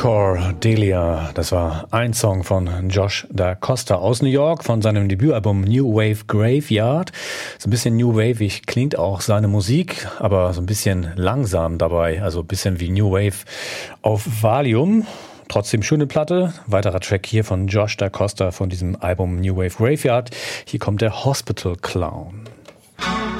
Delia, das war ein Song von Josh Da Costa aus New York von seinem Debütalbum New Wave Graveyard. So ein bisschen New Wave-ig klingt auch seine Musik, aber so ein bisschen langsam dabei, also ein bisschen wie New Wave auf Valium. Trotzdem schöne Platte. Weiterer Track hier von Josh Da Costa von diesem Album New Wave Graveyard. Hier kommt der Hospital Clown.